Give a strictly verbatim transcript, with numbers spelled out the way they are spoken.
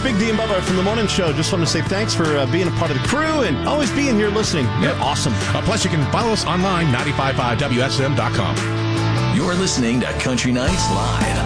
Big D and Bubba from the Morning Show. Just want to say thanks for uh, being a part of the crew and always being here listening. You're Yep. awesome. Uh, plus, you can follow us online, nine five five W S M dot com. You're listening to Country Nights Live.